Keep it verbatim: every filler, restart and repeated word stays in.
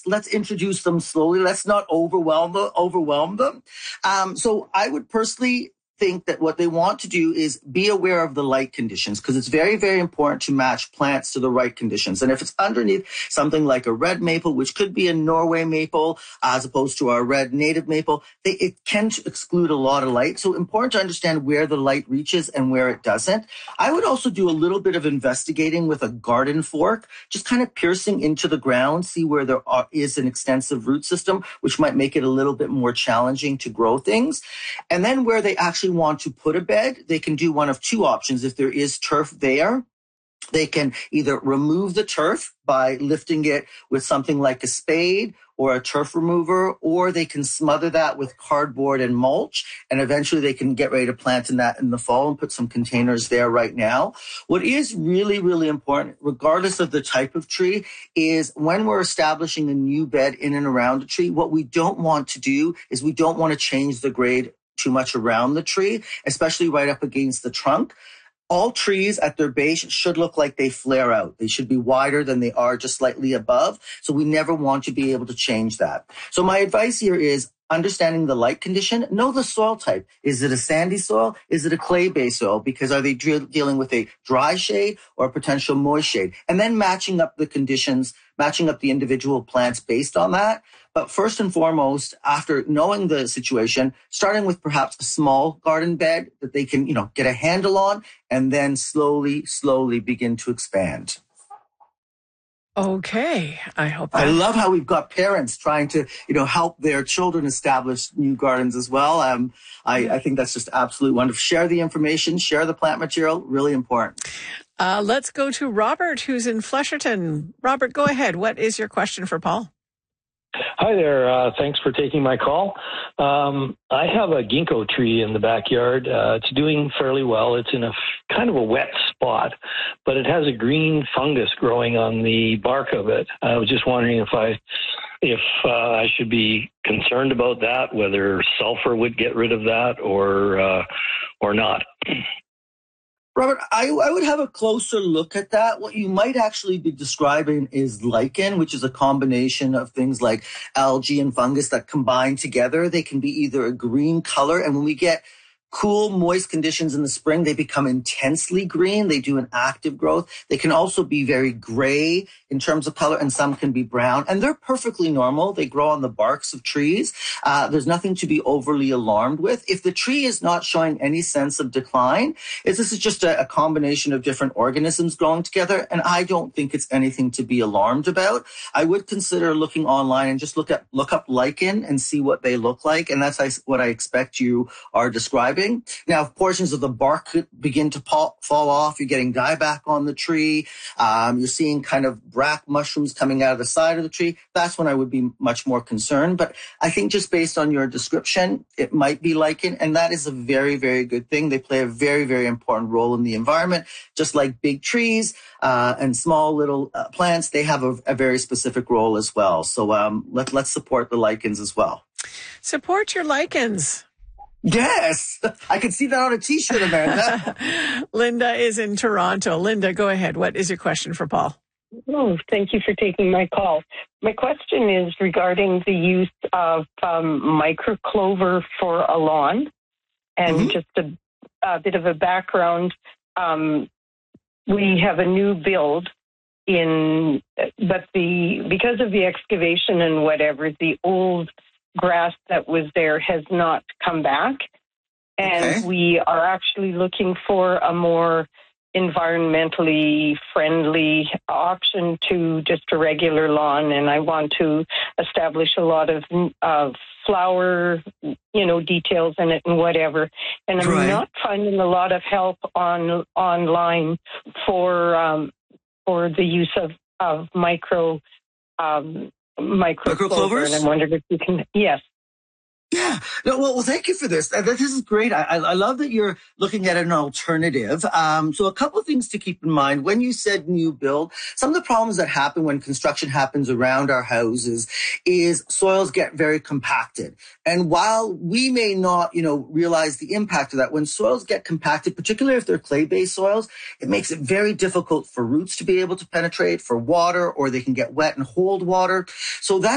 let's introduce them slowly. Let's not overwhelm them. Overwhelm them. Um, so I would personally think that what they want to do is be aware of the light conditions, because it's very, very important to match plants to the right conditions. And if it's underneath something like a red maple, which could be a Norway maple as opposed to our red native maple, they, it can exclude a lot of light. So important to understand where the light reaches and where it doesn't. I would also do a little bit of investigating with a garden fork, just kind of piercing into the ground, see where there are, is an extensive root system, which might make it a little bit more challenging to grow things. And then where they actually want to put a bed, they can do one of two options. If there is turf there, they can either remove the turf by lifting it with something like a spade or a turf remover, or they can smother that with cardboard and mulch, and eventually they can get ready to plant in that in the fall and put some containers there right now. What is really, really important, regardless of the type of tree, is when we're establishing a new bed in and around a tree, what we don't want to do is we don't want to change the grade too much around the tree, especially right up against the trunk. All trees at their base should look like they flare out. They should be wider than they are just slightly above. So we never want to be able to change that. So my advice here is understanding the light condition. Know the soil type. Is it a sandy soil? Is it a clay-based soil? Because are they de- dealing with a dry shade or a potential moist shade? And then matching up the conditions, matching up the individual plants based on that. But first and foremost, after knowing the situation, starting with perhaps a small garden bed that they can, you know, get a handle on, and then slowly, slowly begin to expand. Okay, I hope that... I love how we've got parents trying to, you know, help their children establish new gardens as well. Um, I, I think that's just absolutely wonderful. Share the information, share the plant material, really important. Uh, let's go to Robert, who's in Flesherton. Robert, go ahead. What is your question for Paul? Hi there. Uh, thanks for taking my call. Um, I have a ginkgo tree in the backyard. Uh, it's doing fairly well. It's in a f- kind of a wet spot, but it has a green fungus growing on the bark of it. I was just wondering if I if uh, I should be concerned about that, whether sulfur would get rid of that or uh, or not. Robert, I, I would have a closer look at that. What you might actually be describing is lichen, which is a combination of things like algae and fungus that combine together. They can be either a green color, and when we get cool, moist conditions in the spring, they become intensely green. They do an active growth. They can also be very gray in terms of color, and some can be brown. And they're perfectly normal. They grow on the barks of trees. Uh, there's nothing to be overly alarmed with. If the tree is not showing any sense of decline, is this is just a, a combination of different organisms growing together, and I don't think it's anything to be alarmed about. I would consider looking online and just look at look up lichen and see what they look like, and that's what I expect you are describing. Now, if portions of the bark begin to fall off, you're getting dieback on the tree, um, you're seeing kind of brack mushrooms coming out of the side of the tree, that's when I would be much more concerned. But I think just based on your description, it might be lichen, and that is a very, very good thing. They play a very, very important role in the environment. Just like big trees uh, and small little uh, plants, they have a, a very specific role as well. So um, let, let's support the lichens as well. Support your lichens. Yes, I can see that on a T-shirt, Amanda. Linda is in Toronto. Linda, go ahead. What is your question for Paul? Oh, thank you for taking my call. My question is regarding the use of um, microclover for a lawn, and mm-hmm. just a, a bit of a background. Um, we have a new build in, but the because of the excavation and whatever, the old grass that was there has not come back, and okay. we are actually looking for a more environmentally friendly option to just a regular lawn, and I want to establish a lot of uh, flower, you know, details in it and whatever, and I'm right. not finding a lot of help on online for um, for the use of, of micro um Micro clover, and I'm wondering if you can, yes. Yeah. No, well, well, thank you for this. This is great. I, I love that you're looking at an alternative. Um, so a couple of things to keep in mind. When you said new build, some of the problems that happen when construction happens around our houses is soils get very compacted. And while we may not, you know, realize the impact of that, when soils get compacted, particularly if they're clay-based soils, it makes it very difficult for roots to be able to penetrate, for water, or they can get wet and hold water. So that